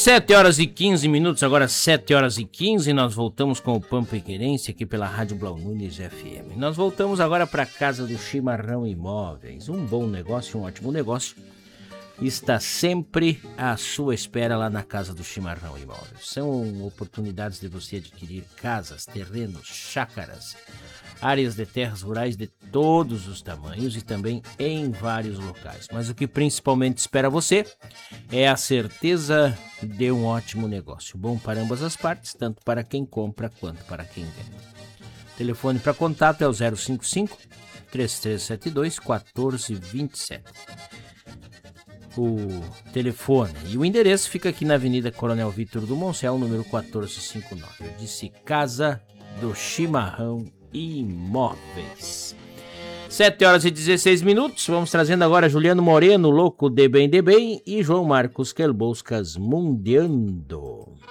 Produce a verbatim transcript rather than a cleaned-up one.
sete horas e quinze minutos, agora sete horas e quinze, nós voltamos com o Pampa e Querência aqui pela Rádio Blau Nunes F M. Nós voltamos agora para a casa do Chimarrão Imóveis. Um bom negócio, um ótimo negócio, está sempre à sua espera lá na casa do Chimarrão Imóveis. São oportunidades de você adquirir casas, terrenos, chácaras, áreas de terras rurais de todos os tamanhos e também em vários locais. Mas o que principalmente espera você é a certeza de um ótimo negócio. Bom para ambas as partes, tanto para quem compra quanto para quem vende. O telefone para contato é o zero cinco cinco, três três sete dois, um quatro dois sete. O telefone e o endereço fica aqui na Avenida Coronel Vitor do Moncel, número quatorze cinquenta e nove. Eu disse Casa do Chimarrão Imóveis. sete horas e dezesseis minutos. Vamos trazendo agora Juliano Moreno, Louco de Bem de Bem, e João Marcos Quelboscas, Mundiando.